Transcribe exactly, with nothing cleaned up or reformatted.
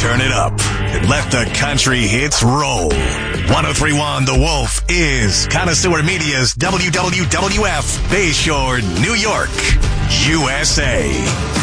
turn it up and let the country hits roll. ten thirty-one The Wolf is Connoisseur Media's W W W F Bayshore, New York, U S A.